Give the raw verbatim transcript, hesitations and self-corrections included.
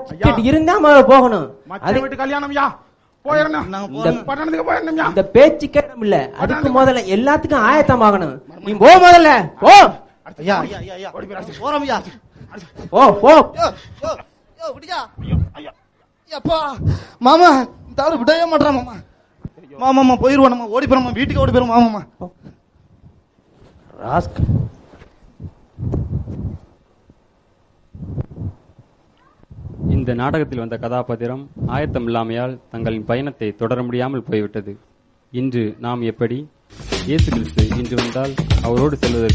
Ticket இருந்தா முதல்ல போகணும். அது வீட்டு கல்யாணம்யா, போயிடணும். பட்டணத்துக்கு போயிடணும்யா. இந்த பேச்சு கேட்டம் இல்ல, அதுக்கு முதல்ல எல்லாத்துக்கும் ஆயத்தம் ஆகணும். நீ போ முதல்ல போ. ஐயா ஐயா ஐயா போறோம் ஐயா. ஓ போ. யோ விடியா ஐயா. அப்பா மாமா தாரு விடவே மாட்டறான் மாமா. மாமாமா போயிடுவோம், நம்ம ஓடி போறோம், வீட்டுக்கு ஓடி போறோம் மாமாமா. ராஸ்க். இந்த நாடகத்தில் வந்த கதாபாத்திரம் ஆயத்தம் இல்லாமையால் தங்களின் பயணத்தை தொடர முடியாமல் போய்விட்டது. இன்று நாம் எப்படி இயேசு கிறிஸ்து இன்று வந்தால் அவரோடு செல்வதற்கு